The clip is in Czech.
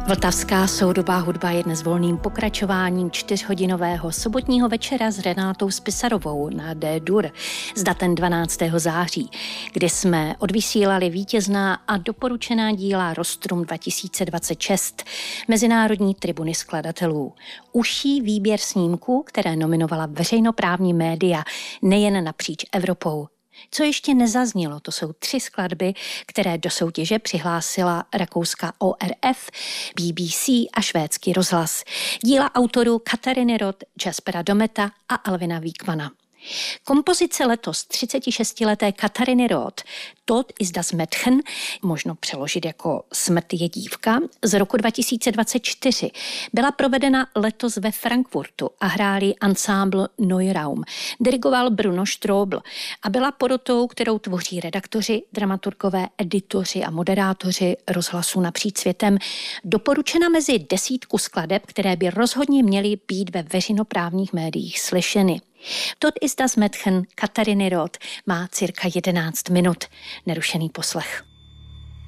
Vltavská soudobá hudba je dnes volným pokračováním 4hodinového sobotního večera s Renátou Spisarovou na D-dur s datem 12. září, kdy jsme odvysílali vítězná a doporučená díla Rostrum 2026 Mezinárodní tribuny skladatelů. Užší výběr snímků, které nominovala veřejnoprávní média nejen napříč Evropou. Co ještě nezaznělo, to jsou 3 skladby, které do soutěže přihlásila rakouská ORF, BBC a švédský rozhlas. Díla autorů Katariny Roth, Jaspera Dometa a Alvina Víkmana. Kompozice letos 36leté Katariny Roth, Tod ist das Mädchen, možno přeložit jako Smrt je dívka, z roku 2024, byla provedena letos ve Frankfurtu a hráli ansámbl Neuraum. Dirigoval Bruno Strobl a byla porotou, kterou tvoří redaktoři, dramaturgové, editoři a moderátoři rozhlasu napříč světem, doporučena mezi 10 skladeb, které by rozhodně měly být ve veřejnoprávních médiích slyšeny. Tod ist das Mädchen Katariny Roth má cirka 11 minut. Nerušený poslech.